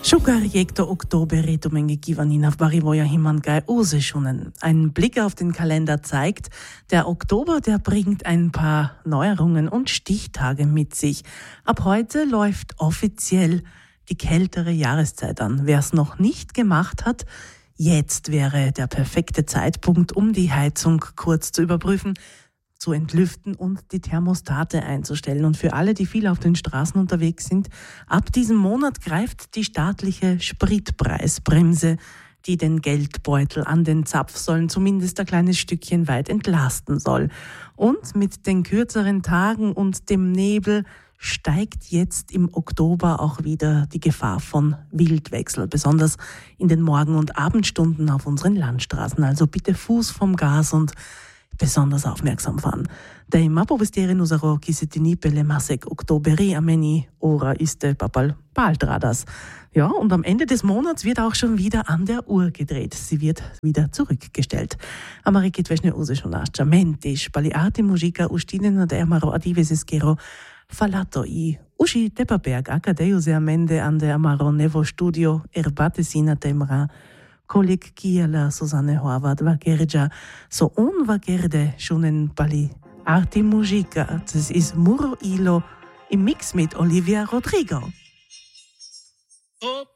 Sugarjekto Oktoberi domenge Givanina v Barivoja Himangai Oseschunen. Ein Blick auf den Kalender zeigt, der Oktober, der bringt ein paar Neuerungen und Stichtage mit sich. Ab heute läuft offiziell die kältere Jahreszeit an. Wer es noch nicht gemacht hat, jetzt wäre der perfekte Zeitpunkt, um die Heizung kurz zu überprüfen, zu entlüften und die Thermostate einzustellen. Und für alle, die viel auf den Straßen unterwegs sind, ab diesem Monat greift die staatliche Spritpreisbremse, die den Geldbeutel an den Zapfsäulen zumindest ein kleines Stückchen weit entlasten soll. Und mit den kürzeren Tagen und dem Nebel steigt jetzt im Oktober auch wieder die Gefahr von Wildwechsel, besonders in den Morgen- und Abendstunden auf unseren Landstraßen. Also bitte Fuß vom Gas und besonders aufmerksam fahren. Da ima povestiere uzaro kisetini pele masek oktoberi ameni ora iste papal baldradas. Ja, und am Ende des Monats wird auch schon wieder an der Uhr gedreht. Sie wird wieder zurückgestellt. Amarikit veșne uzeshonașa mentiș pali arti muzica uștinen de amaro adiveseskero falato i uși tepaberg acadeiuse amende an der amaro nevo studio erbatesina temra Kolik Kiela Susanne Horvath Vagerja so unvagerde schunen pali arti musica. Das ist Muro Ilo im Mix mit Olivia Rodrigo. Oh.